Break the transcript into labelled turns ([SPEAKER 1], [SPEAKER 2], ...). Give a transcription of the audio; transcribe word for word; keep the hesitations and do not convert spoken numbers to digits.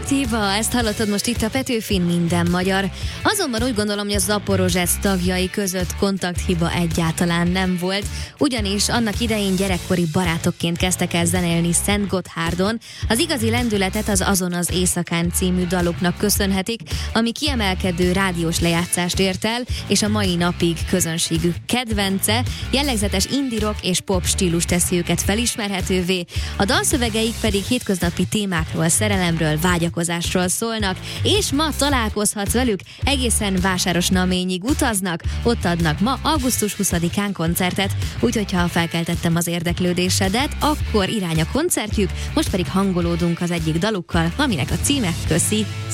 [SPEAKER 1] Kontaktíva, ezt hallottad most itt a Petőfin, minden magyar. Azonban úgy gondolom, hogy a Zaporozsec tagjai között kontakthiba egyáltalán nem volt, ugyanis annak idején gyerekkori barátokként kezdtek el zenélni Szentgotthárdon. Az igazi lendületet az Azon az éjszakán című daluknak köszönhetik, ami kiemelkedő rádiós lejátszást ért el, és a mai napig közönségük kedvence. Jellegzetes indie rock és pop stílus teszi őket felismerhetővé, a dalszövegeik pedig hétköznapi témákról, szerelemről, vágyakozásról szólnak, és ma találkozhatsz velük, egészen Vásárosnaményig utaznak, ott adnak ma augusztus huszadikán koncertet, úgyhogy ha felkeltettem az érdeklődésedet, akkor irány a koncertjük, most pedig hangolódunk az egyik dalukkal, aminek a címe Köszi.